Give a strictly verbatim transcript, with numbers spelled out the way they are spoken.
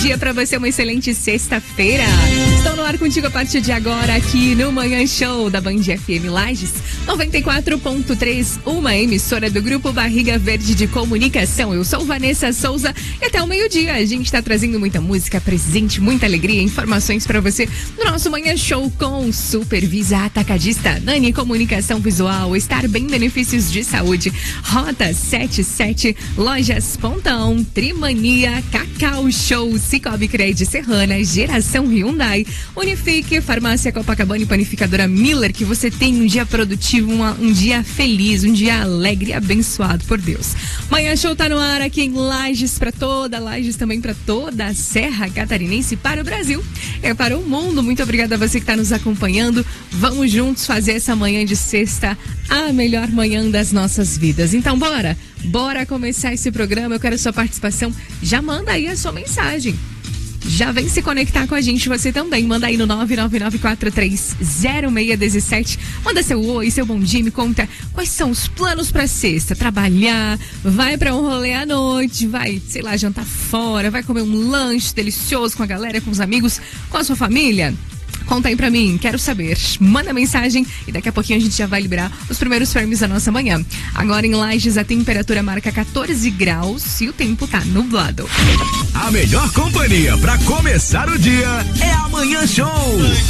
dia pra você, uma excelente sexta-feira. Estou no ar contigo a partir de agora aqui no Manhã Show da Band F M Lages noventa e quatro ponto três, uma emissora do Grupo Barriga Verde de Comunicação. Eu sou Vanessa Souza e até o meio-dia a gente está trazendo muita música, presente, muita alegria, informações para você no nosso Manhã Show com Supervisa Atacadista, Nani Comunicação Visual, Estar Bem Benefícios de Saúde, Rota setenta e sete, Lojas Pontão, Trimania, Cacau Show, Cicobi Cred Serrana, Geração Hyundai, Unifique, Farmácia Copacabana e Panificadora Miller. Que você tenha um dia produtivo, uma, um dia feliz, um dia alegre e abençoado por Deus. Manhã Show tá no ar aqui em Lages, para toda Lages, também para toda a Serra Catarinense, para o Brasil, é para o mundo. Muito obrigada a você que está nos acompanhando. Vamos juntos fazer essa manhã de sexta a melhor manhã das nossas vidas. Então bora, bora começar esse programa. Eu quero a sua participação. Já manda aí a sua mensagem. Já vem se conectar com a gente, você também. Manda aí no nove nove nove quatro três zero seis um sete. Manda seu oi, seu bom dia, me conta quais são os planos pra sexta. Trabalhar, vai pra um rolê à noite, vai, sei lá, jantar fora, vai comer um lanche delicioso com a galera, com os amigos, com a sua família. Conta aí pra mim, quero saber. Manda mensagem e daqui a pouquinho a gente já vai liberar os primeiros frames da nossa manhã. Agora em Lages a temperatura marca quatorze graus e o tempo tá nublado. A melhor companhia pra começar o dia é a Manhã Show.